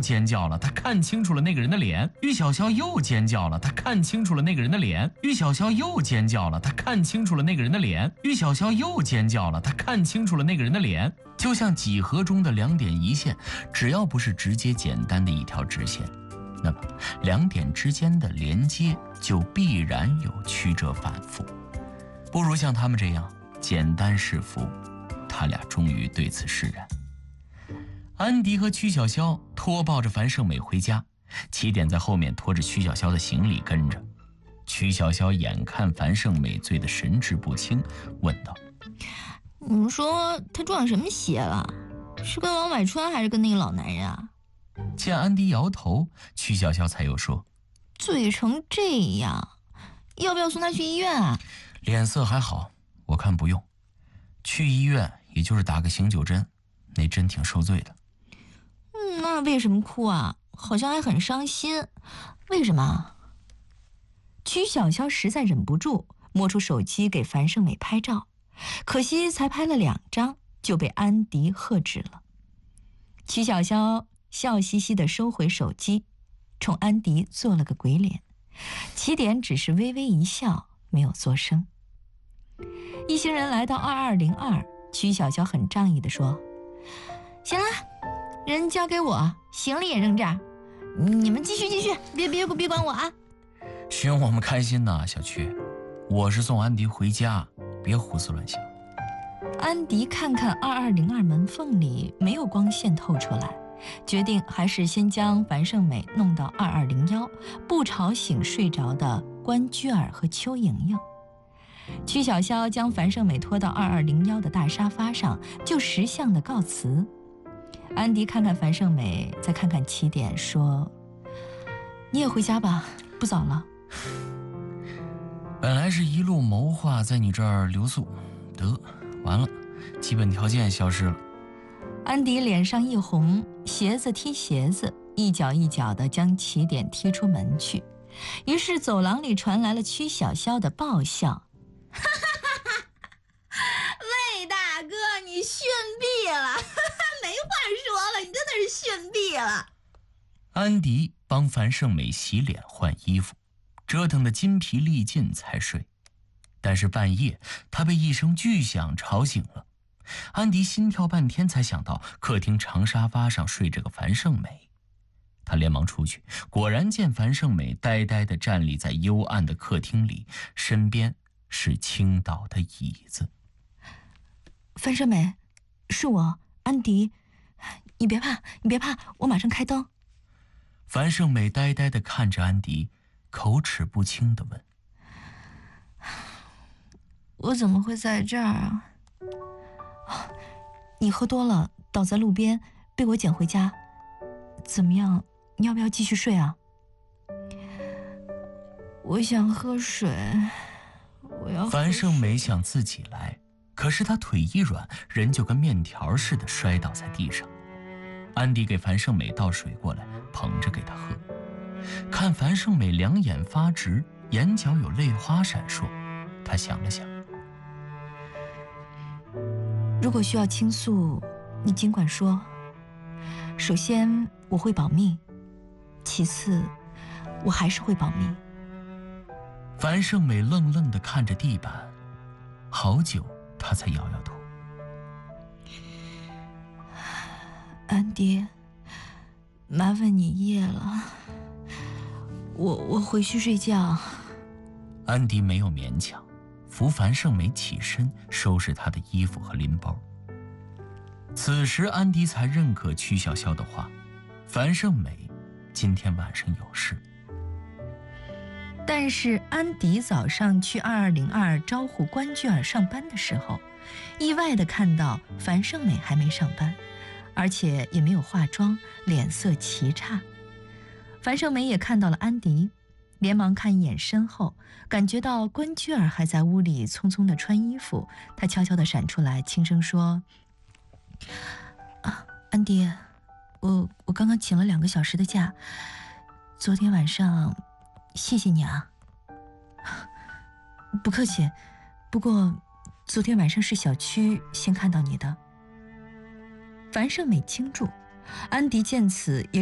尖叫了，他看清楚了那个人的脸。玉小潇又尖叫了，他看清楚了那个人的脸。玉小潇又尖叫了，他看清楚了那个人的脸。玉小潇又尖叫了，他看清楚了那个人的脸。就像几何中的两点一线，只要不是直接简单的一条直线，那么两点之间的连接就必然有曲折反复。不如像他们这样简单是福。他俩终于对此释然。安迪和曲小潇拖抱着樊胜美回家，起点在后面拖着曲小潇的行李跟着。曲小潇眼看樊胜美醉得神志不清，问道： 你们说他撞什么邪了？是跟王百川还是跟那个老男人啊？ 见安迪摇头，曲小潇才又说： 醉成这样，要不要送他去医院啊？ 脸色还好，我看不用。去医院也就是打个醒酒针，那针挺受罪的。 那为什么哭啊？好像还很伤心，为什么？曲小潇实在忍不住，摸出手机给樊胜美拍照，可惜才拍了2张就被安迪喝止了。曲小潇笑嘻嘻地收回手机，冲安迪做了个鬼脸。起点只是微微一笑，没有作声。一行人来到2202，曲小潇很仗义地说：行了，人交给我，行李也扔这儿，你们继续，别管我啊！ 寻我们开心呐，小曲，我是送安迪回家，别胡思乱想。 安迪看看2202门缝里没有光线透出来，决定还是先将樊胜美弄到2201，不吵醒睡着的关雎尔和邱莹莹。曲小潇将樊胜美拖到2201的大沙发上，就识相的告辞。安迪看看樊胜美，再看看起点，说：你也回家吧，不早了。 本来是一路谋划在你这儿留宿，得完了，基本条件消失了。 安迪脸上一红，鞋子踢鞋子，一脚一脚地将起点踢出门去。于是走廊里传来了曲小潇的爆笑：魏大哥，你逊毙了！没话说了，你真的是逊毙了。 安迪帮樊胜美洗脸换衣服，折腾得筋疲力尽才睡。但是半夜他被一声巨响吵醒了。安迪心跳半天才想到客厅长沙发上睡着个樊胜美。他连忙出去，果然见樊胜美呆呆地站立在幽暗的客厅里，身边是倾倒的椅子。 樊胜美，是我，安迪，你别怕，我马上开灯。 樊胜美呆呆地看着安迪，口齿不清地问： 我怎么会在这儿啊？你喝多了，倒在路边，被我捡回家。怎么样？你要不要继续睡啊？我想喝水，我要喝水。 樊胜美想自己来，可是她腿一软，人就跟面条似的摔倒在地上。安迪给樊胜美倒水过来，捧着给她喝。看樊胜美两眼发直，眼角有泪花闪烁，他想了想： 如果需要倾诉，你尽管说。首先我会保密，其次我还是会保密。 樊胜美愣愣地看着地板，好久她才摇摇头： 安迪，麻烦你夜了，我回去睡觉。 安迪没有勉强，扶樊胜美起身，收拾她的衣服和拎包。此时安迪才认可曲小潇的话，樊胜美今天晚上有事。 但是安迪早上去2202招呼关雎尔上班的时候，意外地看到樊胜美还没上班，而且也没有化妆，脸色奇差。樊胜美也看到了安迪，连忙看一眼身后，感觉到关雎尔还在屋里匆匆地穿衣服，她悄悄地闪出来，轻声说：安迪，我刚刚请了2个小时的假，昨天晚上谢谢你啊。不客气，不过昨天晚上是小区先看到你的。樊胜美惊住，安迪见此也